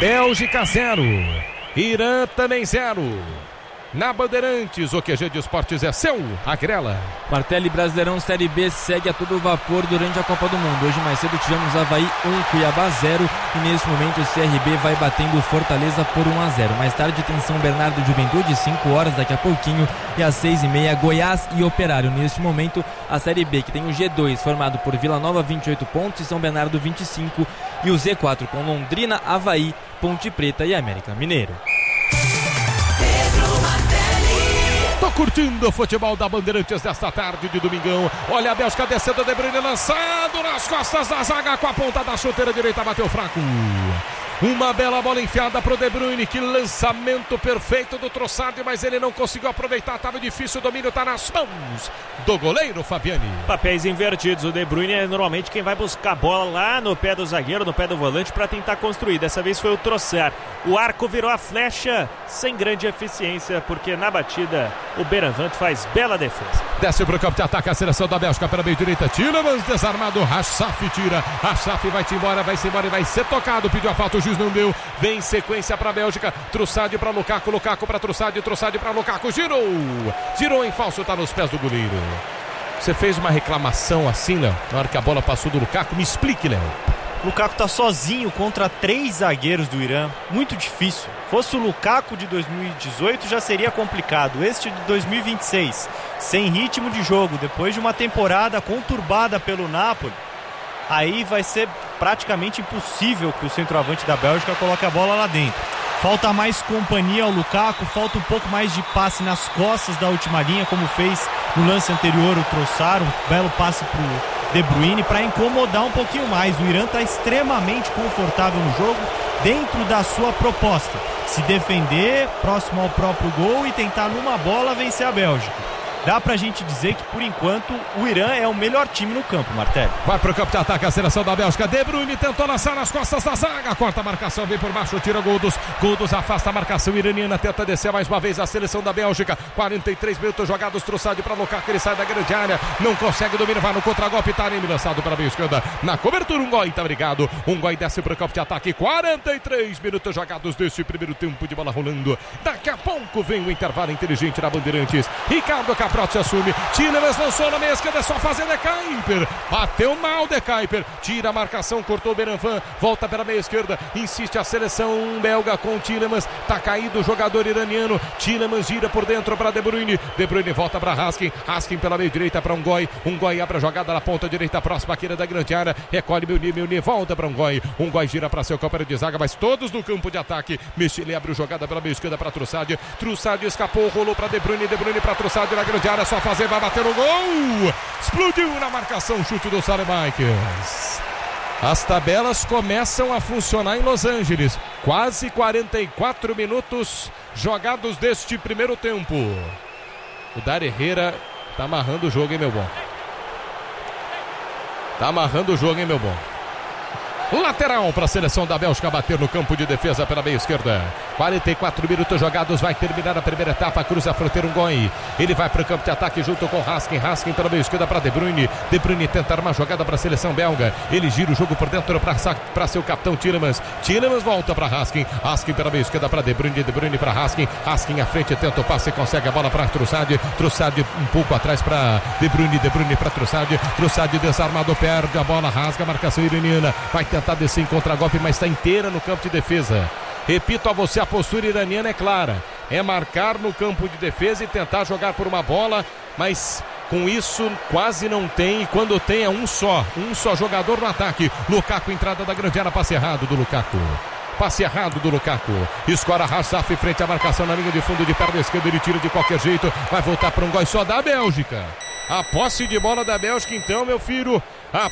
Bélgica 0, Irã também 0. Na Bandeirantes, o QG de Esportes é seu, Agrela. Martelli, Brasileirão Série B segue a todo vapor durante a Copa do Mundo. Hoje mais cedo tivemos Avaí 1, Cuiabá 0 e neste momento o CRB vai batendo Fortaleza por 1-0. Mais tarde tem São Bernardo e Juventude, 5 horas daqui a pouquinho, e às 6h30 Goiás e Operário. Neste momento a Série B, que tem o G2 formado por Vila Nova 28 pontos e São Bernardo 25, e o Z4 com Londrina, Avaí, Ponte Preta e América Mineiro. Tô curtindo o futebol da Bandeirantes desta tarde de domingão. Olha a Bélgica descendo, De Bruyne lançado nas costas da zaga com a ponta da chuteira direita, bateu fraco. Uma bela bola enfiada pro De Bruyne, que lançamento perfeito do Trossard, mas ele não conseguiu aproveitar, estava difícil, o domínio está nas mãos do goleiro Fabiani. Papéis invertidos, o De Bruyne é normalmente quem vai buscar a bola lá no pé do zagueiro, no pé do volante, para tentar construir. Dessa vez foi o Trossard. O arco virou a flecha sem grande eficiência, porque na batida o Beranvant faz bela defesa. Desce pro campo de ataque a seleção da Bélgica pela meio direita, Tielemans desarmado, Achraf tira, Achraf vai-se embora e vai ser tocado, pediu a falta, o juiz não deu, vem sequência para a Bélgica, Trossard para Lukaku, Lukaku para Trossard para Lukaku, girou em falso, tá nos pés do goleiro. Você fez uma reclamação assim, Léo, na hora que a bola passou do Lukaku, me explique, Léo. Lukaku tá sozinho contra 3 zagueiros do Irã, muito difícil. Fosse o Lukaku de 2018 já seria complicado, este de 2026, sem ritmo de jogo, depois de uma temporada conturbada pelo Napoli, aí vai ser praticamente impossível que o centroavante da Bélgica coloque a bola lá dentro. Falta mais companhia ao Lukaku, falta um pouco mais de passe nas costas da última linha, como fez no lance anterior o Trossard, um belo passe pro De Bruyne para incomodar um pouquinho mais. O Irã está extremamente confortável no jogo, dentro da sua proposta, se defender próximo ao próprio gol e tentar numa bola vencer a Bélgica. Dá pra gente dizer que, por enquanto, o Irã é o melhor time no campo, Martelli. Vai pro campo de ataque a seleção da Bélgica. De Bruyne tentou lançar nas costas da zaga. Corta a marcação, vem por baixo, tira Goldos. Goldos afasta a marcação iraniana, tenta descer mais uma vez a seleção da Bélgica. 43 minutos jogados, Trossard para Lukaku, ele sai da grande área. Não consegue dominar, vai no contragolpe. Taremi lançado para a meia esquerda. Na cobertura, Ngoi, tá obrigado. Ngoi desce pro campo de ataque. 43 minutos jogados desse primeiro tempo de bola rolando. Daqui a pouco vem o intervalo inteligente na Bandeirantes. Ricardo Caprotti assume, Tielemans lançou na meia esquerda, é só fazer De Kuyper, bateu mal De Kuyper, tira a marcação, cortou o Beranvant, volta pela meia esquerda, insiste a seleção belga com Tielemans, tá caído o jogador iraniano, Tielemans gira por dentro para De Bruyne volta para Haskin pela meia direita para Ngoi abre a jogada na ponta direita, próxima aqui da grande área, recolhe Meunier, volta para Ngoi gira para seu companheiro de zaga, mas todos no campo de ataque, ele abre a jogada pela meia esquerda para Trossard escapou, rolou para De Bruyne para Trossard na grande área, só fazer, vai bater no gol, explodiu na marcação, chute do Saelemaekers. As tabelas começam a funcionar em Los Angeles, quase 44 minutos jogados deste primeiro tempo. O Dar Herrera tá amarrando o jogo, hein, meu bom? Tá amarrando o jogo, hein, meu bom? Lateral para a seleção da Bélgica bater no campo de defesa pela meia esquerda. 44 minutos jogados, vai terminar a primeira etapa, cruza a fronteira Ngoi. Ele vai para o campo de ataque junto com Haskin pela meia esquerda para De Bruyne tentar uma jogada para a seleção belga. Ele gira o jogo por dentro para seu capitão Tielemans volta para Haskin pela meia esquerda para De Bruyne para Haskin à frente, tenta o passe, consegue a bola para Trossard um pouco atrás para De Bruyne para Trossard desarmado, perde a bola, rasga a marcação iraniana, vai tentar descer em contragolpe, mas está inteira no campo de defesa. Repito a você, a postura iraniana é clara, é marcar no campo de defesa e tentar jogar por uma bola, mas com isso quase não tem, e quando tem é um só jogador no ataque. Lukaku, entrada da grande área, passe errado do Lukaku, escora Achraf frente à marcação na linha de fundo de perna esquerda, ele tira de qualquer jeito, vai voltar para um gol só da Bélgica. A posse de bola da Bélgica então, meu filho,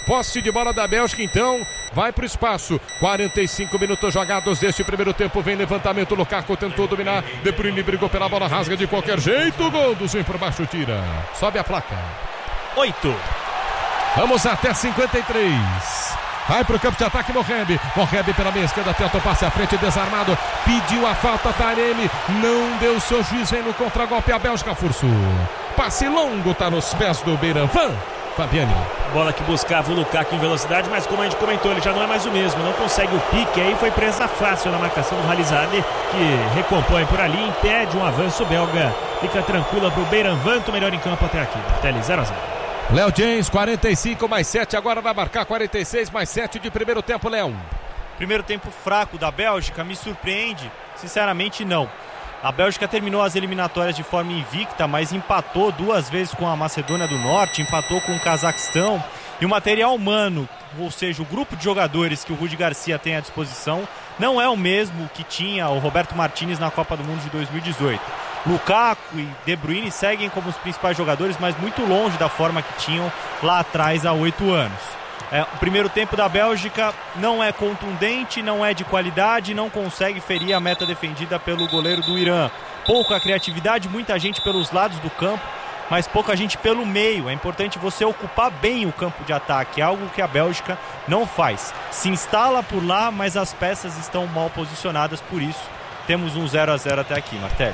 vai pro espaço. 45 minutos jogados deste primeiro tempo, vem levantamento, Lukaku tentou dominar, De Bruyne brigou pela bola, rasga de qualquer jeito, Goldos vem por baixo, tira, sobe a placa. 8. Vamos até 53. Vai pro campo de ataque Moheb pela meia esquerda, tenta o passe à frente, desarmado, pediu a falta, Taremi, não deu, seu juiz vem no contragolpe, a Bélgica forçou. Passe longo, tá nos pés do Beranvant. Fabiane. Bola que buscava o Lukaku em velocidade, mas como a gente comentou, ele já não é mais o mesmo, não consegue o pique, aí foi presa fácil na marcação do Halizade, que recompõe por ali, impede um avanço belga, fica tranquila pro Beiranvant, melhor em campo até aqui. Tele 0-0. Léo James, 45 mais 7, agora vai marcar 46 mais 7 de primeiro tempo, Léo. Primeiro tempo fraco da Bélgica, me surpreende? Sinceramente, não. A Bélgica terminou as eliminatórias de forma invicta, mas empatou 2 vezes com a Macedônia do Norte, empatou com o Cazaquistão. E o material humano, ou seja, o grupo de jogadores que o Rudi Garcia tem à disposição, não é o mesmo que tinha o Roberto Martínez na Copa do Mundo de 2018. Lukaku e De Bruyne seguem como os principais jogadores, mas muito longe da forma que tinham lá atrás há 8 anos. O primeiro tempo da Bélgica não é contundente, não é de qualidade, não consegue ferir a meta defendida pelo goleiro do Irã. Pouca criatividade, muita gente pelos lados do campo, mas pouca gente pelo meio. É importante você ocupar bem o campo de ataque, algo que a Bélgica não faz. Se instala por lá, mas as peças estão mal posicionadas, por isso temos um 0-0 até aqui, Martelli.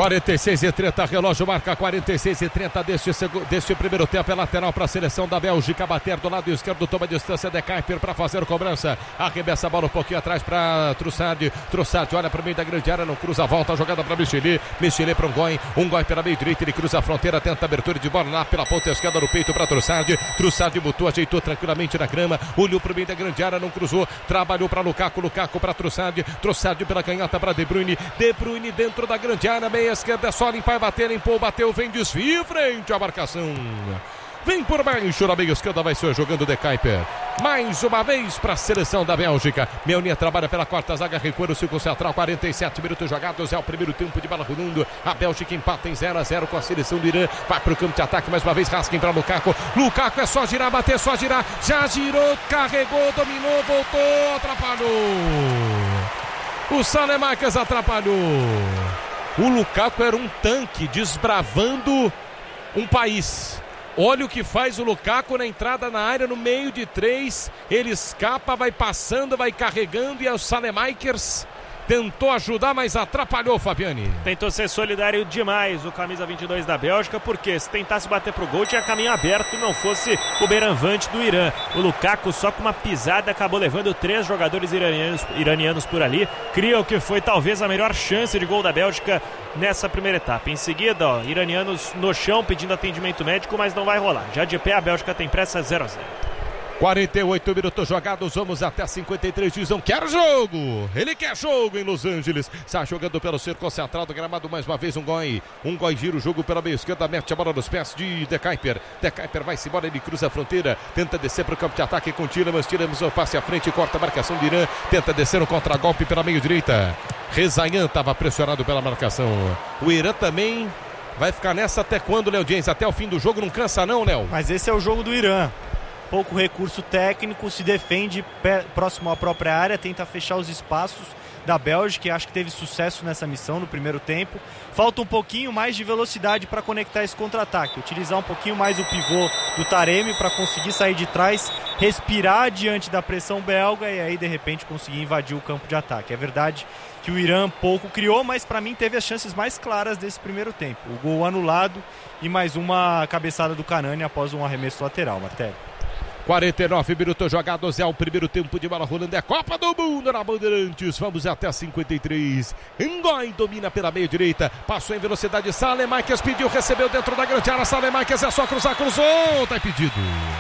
46:30, relógio marca 46:30 deste primeiro tempo. É lateral para a seleção da Bélgica. Bater do lado esquerdo, toma distância de Kuiper para fazer cobrança. Arremessa a bola um pouquinho atrás para Trussard. Trussard olha para o meio da grande área, não cruza a volta. A jogada para Michelet. Michelet para um goi pela meio direita. Ele cruza a fronteira, tenta abertura de bola lá pela ponta esquerda no peito para Trussard. Trussard botou, ajeitou tranquilamente na grama. Olhou para o meio da grande área, não cruzou. Trabalhou para Lukaku. Lukaku para Trussard. Trussard pela canhota para De Bruyne. De Bruyne dentro da grande área. Meia esquerda, é só limpar e bater, limpou, bateu, vem desvio, frente à marcação. Vem por baixo na meia esquerda, vai ser jogando De Kuiper. Mais uma vez para a seleção da Bélgica. Meunier trabalha pela quarta zaga, recua no círculo central, 47 minutos jogados, é o primeiro tempo de bola rolando. A Bélgica empata em 0-0 com a seleção do Irã. Vai para o campo de ataque, mais uma vez Raskin para Lukaku. Lukaku é só girar, bater, só girar. Já girou, carregou, dominou, voltou, atrapalhou. O Saelemaekers atrapalhou. O Lukaku era um tanque desbravando um país. Olha o que faz o Lukaku na entrada na área, no meio de 3. Ele escapa, vai passando, vai carregando, e o Saelemaekers tentou ajudar, mas atrapalhou, Fabiane. Tentou ser solidário demais o camisa 22 da Bélgica, porque se tentasse bater pro gol tinha caminho aberto, não fosse o Beiranvant do Irã. O Lukaku só com uma pisada acabou levando 3 jogadores iranianos por ali. Cria o que foi talvez a melhor chance de gol da Bélgica nessa primeira etapa. Em seguida, iranianos no chão pedindo atendimento médico, mas não vai rolar. Já de pé a Bélgica tem pressa, 0-0. 48 minutos jogados, vamos até 53. Dizão quer jogo, ele quer jogo em Los Angeles. Está jogando pelo círculo central do gramado mais uma vez. Um goi gira o jogo pela meia esquerda, mete a bola nos pés de De Kuiper. De Kuiper vai-se embora, ele cruza a fronteira, tenta descer para o campo de ataque com Tielemans o passe à frente, corta a marcação do Irã, tenta descer o contragolpe pela meio direita. Rezaian estava pressionado pela marcação. O Irã também vai ficar nessa até quando, Léo James? Até o fim do jogo, não cansa não, Léo? Mas esse é o jogo do Irã. Pouco recurso técnico, se defende próximo à própria área, tenta fechar os espaços da Bélgica, e acho que teve sucesso nessa missão no primeiro tempo. Falta um pouquinho mais de velocidade para conectar esse contra-ataque, utilizar um pouquinho mais o pivô do Taremi para conseguir sair de trás, respirar diante da pressão belga e aí de repente conseguir invadir o campo de ataque. É verdade que o Irã pouco criou, mas para mim teve as chances mais claras desse primeiro tempo. O gol anulado e mais uma cabeçada do Kanani após um arremesso lateral, Martelli. 49 minutos jogados, é o primeiro tempo de bola rolando, é Copa do Mundo na Bandeirantes. Vamos até 53. Ngoi domina pela meia direita, passou em velocidade, Saelemaekers pediu, recebeu dentro da grande área, Saelemaekers é só cruzar, cruzou, tá impedido.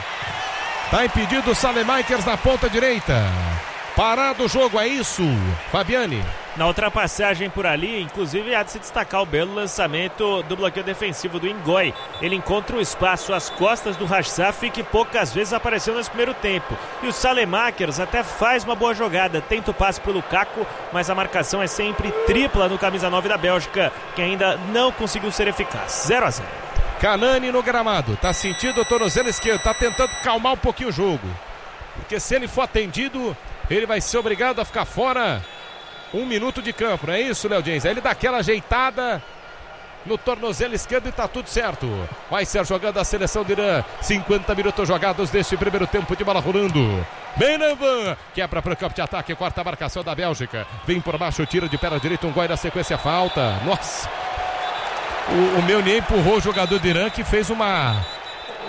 Tá impedido o Saelemaekers na ponta direita. Parado o jogo, é isso, Fabiane? Na ultrapassagem por ali, inclusive há de se destacar o belo lançamento do bloqueio defensivo do Ngoi. Ele encontra o espaço às costas do Rashaf, que poucas vezes apareceu nesse primeiro tempo. E o Saelemaekers até faz uma boa jogada, tenta o passe para o Lukaku, mas a marcação é sempre tripla no camisa 9 da Bélgica, que ainda não conseguiu ser eficaz. 0-0. Kanani no gramado, tá sentindo o tornozelo esquerdo, tá tentando calmar um pouquinho o jogo. Porque se ele for atendido, ele vai ser obrigado a ficar fora 1 minuto de campo, não é isso, Léo James? Aí ele dá aquela ajeitada no tornozelo esquerdo e tá tudo certo. Vai ser jogando a seleção do Irã. 50 minutos jogados deste primeiro tempo de bola rolando. Beiranvant quebra para o campo de ataque, quarta marcação da Bélgica. Vem por baixo, tira de perna direita, um gol na sequência, falta. Nossa! O Meunier empurrou o jogador do Irã, que fez uma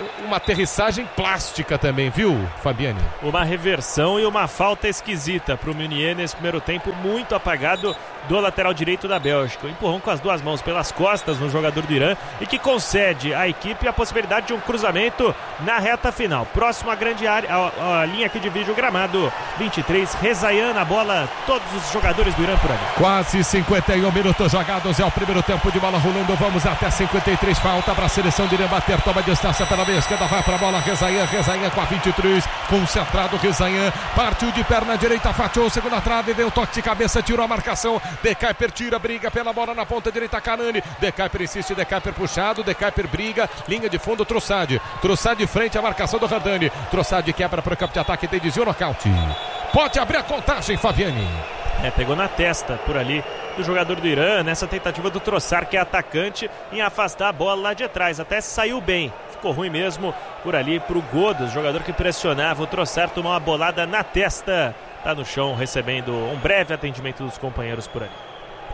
uma aterrissagem plástica também, viu, Fabiane? Uma reversão e uma falta esquisita para o Meunier nesse primeiro tempo, muito apagado do lateral direito da Bélgica. Um empurrão com as duas mãos pelas costas no jogador do Irã e que concede à equipe a possibilidade de um cruzamento na reta final. Próximo à grande área, a linha que divide o gramado. 23, Rezaian na bola, todos os jogadores do Irã por ali. Quase 51 minutos jogados, é o primeiro tempo de bola rolando, vamos até 53, falta para a seleção de Irã bater, toma distância pela meia esquerda, vai para a bola, Rezaian com a 23, concentrado Rezaian, partiu de perna direita, fatiou, segunda trave, deu toque de cabeça, tirou a marcação, De Kuyper tira, briga pela bola na ponta direita, Canani, De Kuyper insiste, De Kuyper puxado, De Kuyper briga, linha de fundo, Trossard frente à marcação do Hardani, Trossard quebra para o campo de ataque, tem desvio, nocaute. Pode abrir a contagem, Fabiane. Pegou na testa por ali do jogador do Irã, nessa tentativa do Trossard, que é atacante, em afastar a bola lá de trás, até saiu bem. Ficou ruim mesmo por ali pro Godos, jogador que pressionava o Trossard, tomou uma bolada na testa. Tá no chão recebendo um breve atendimento dos companheiros por ali.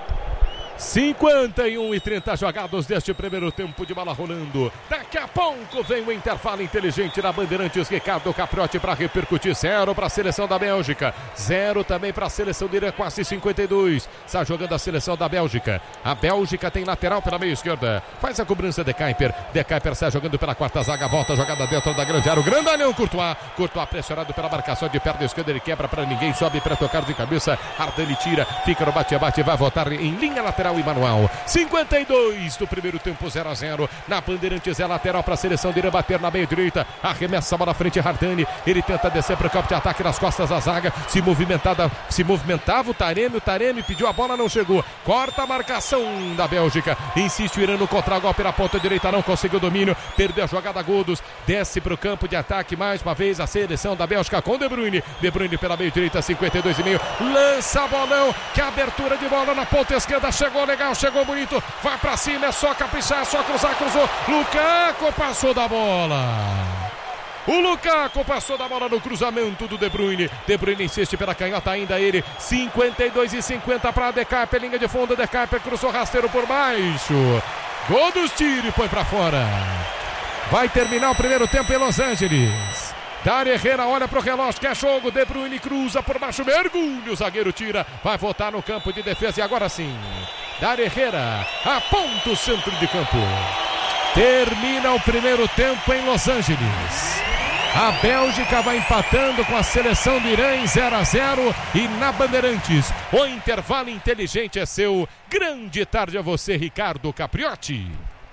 51 e 30 jogados deste primeiro tempo de bola rolando. Daqui a pouco vem o intervalo inteligente na Bandeirantes. Ricardo Capriotti para repercutir. 0 para a seleção da Bélgica, 0 também para a seleção do Irã, quase 52. Está jogando a seleção da Bélgica. A Bélgica tem lateral pela meia esquerda. Faz a cobrança De Kuyper. De Kuyper sai jogando pela quarta zaga. Volta a jogada dentro da grande área. O grandalhão Courtois pressionado pela marcação de perna esquerda. Ele quebra para ninguém. Sobe para tocar de cabeça. Ardani tira. Fica no bate-bate. Vai voltar em linha lateral e manual. 52 do primeiro tempo, 0-0. Na Bandeirantes é lateral para a seleção de Irã bater na meia direita. Arremessa a bola à frente, Hardani. Ele tenta descer para o campo de ataque nas costas da zaga. Se movimentava o Taremi pediu a bola, não chegou. Corta a marcação da Bélgica. Insiste o Irã no contra-golpe na ponta direita, não conseguiu domínio. Perdeu a jogada, Godos. Desce para o campo de ataque mais uma vez a seleção da Bélgica com De Bruyne. De Bruyne pela meia direita, 52,5. Lança bolão. Que abertura de bola na ponta esquerda. Chegou legal, chegou bonito, vai pra cima, é só caprichar, é só cruzar, cruzou, Lukaku passou da bola. O Lukaku passou da bola no cruzamento do De Bruyne. De Bruyne insiste pela canhota, ainda ele, 52,50 para De Kuyper, linha de fundo, De Kuyper cruzou rasteiro por baixo. Gol dos tiros e põe pra fora. Vai terminar o primeiro tempo em Los Angeles. Dario Herrera olha pro relógio, quer jogo, De Bruyne cruza por baixo, mergulho, o zagueiro tira, vai voltar no campo de defesa e agora sim, Dario Herrera aponta o centro de campo. Termina o primeiro tempo em Los Angeles. A Bélgica vai empatando com a seleção do Irã em 0-0 e na Bandeirantes o intervalo inteligente é seu. Grande tarde a você, Ricardo Capriotti.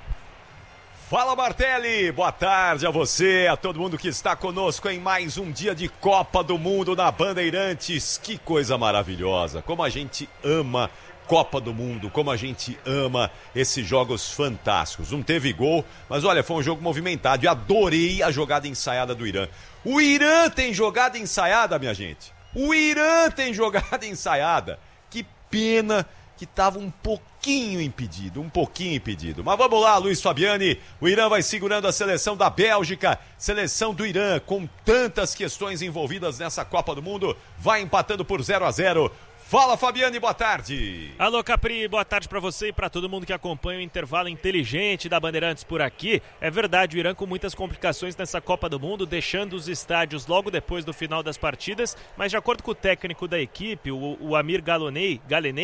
Fala, Martelli, boa tarde a você, a todo mundo que está conosco em mais um dia de Copa do Mundo na Bandeirantes. Que coisa maravilhosa, como a gente ama Copa do Mundo, como a gente ama esses jogos fantásticos. Não teve gol, mas olha, foi um jogo movimentado e adorei a jogada ensaiada do Irã. O Irã tem jogada ensaiada, minha gente, o Irã tem jogada ensaiada. Que pena que estava um pouquinho impedido. Mas vamos lá, Luiz Fabiani, o Irã vai segurando a seleção da Bélgica, seleção do Irã com tantas questões envolvidas nessa Copa do Mundo, vai empatando por 0-0. Fala, Fabiane, boa tarde. Alô, Capri, boa tarde pra você e pra todo mundo que acompanha o intervalo inteligente da Bandeirantes por aqui. É verdade, o Irã com muitas complicações nessa Copa do Mundo, deixando os estádios logo depois do final das partidas, mas de acordo com o técnico da equipe, o Amir Galenei,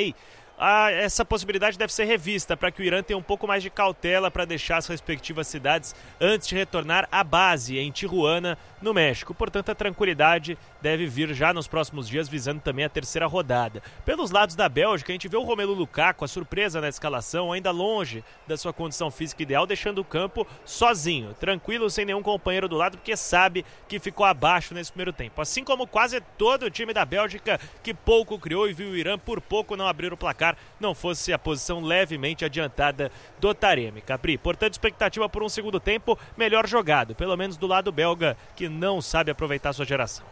essa possibilidade deve ser revista para que o Irã tenha um pouco mais de cautela para deixar as respectivas cidades antes de retornar à base em Tijuana, no México. Portanto, a tranquilidade deve vir já nos próximos dias, visando também a terceira rodada. Pelos lados da Bélgica, a gente vê o Romelu Lukaku, a surpresa na escalação, ainda longe da sua condição física ideal, deixando o campo sozinho, tranquilo, sem nenhum companheiro do lado, porque sabe que ficou abaixo nesse primeiro tempo. Assim como quase todo o time da Bélgica, que pouco criou e viu o Irã por pouco não abrir o placar, não fosse a posição levemente adiantada do Taremi. Capri, portanto, expectativa por um segundo tempo melhor jogado, pelo menos do lado belga, que não sabe aproveitar sua geração.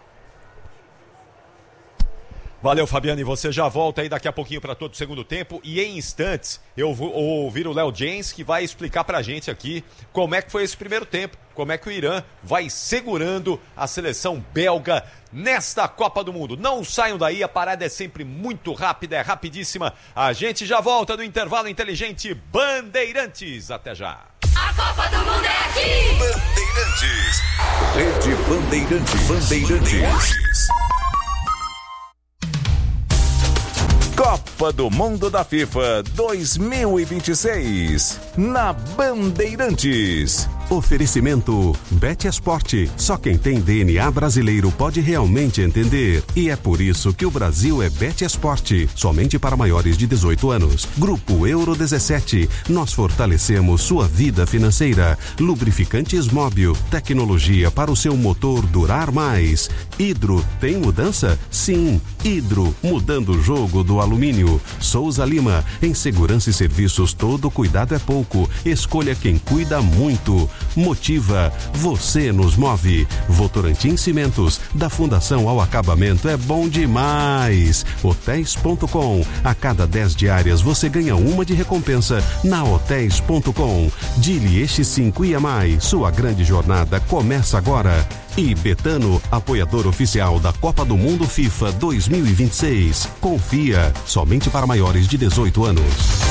Valeu, Fabiane, você já volta aí daqui a pouquinho para todo o segundo tempo e em instantes eu vou ouvir o Léo James, que vai explicar pra gente aqui como é que foi esse primeiro tempo, como é que o Irã vai segurando a seleção belga nesta Copa do Mundo. Não saiam daí, a parada é sempre muito rápida, é rapidíssima. A gente já volta do intervalo inteligente Bandeirantes. Até já. Copa do Mundo é aqui! Bandeirantes. Rede Bandeirantes. Copa do Mundo da FIFA 2026 na Bandeirantes. Oferecimento Betesport. Só quem tem DNA brasileiro pode realmente entender. E é por isso que o Brasil é Betesport. Somente para maiores de 18 anos. Grupo Euro 17. Nós fortalecemos sua vida financeira. Lubrificantes Móbil. Tecnologia para o seu motor durar mais. Hidro. Tem mudança? Sim. Hidro. Mudando o jogo do alumínio. Souza Lima. Em segurança e serviços, todo cuidado é pouco. Escolha quem cuida muito. Motiva, você nos move. Votorantim Cimentos, da fundação ao acabamento é bom demais. Hotéis.com, a cada 10 diárias você ganha uma de recompensa na Hotéis.com. Dili X5 IMAI, sua grande jornada começa agora. E Betano, apoiador oficial da Copa do Mundo FIFA 2026. Confia, somente para maiores de 18 anos.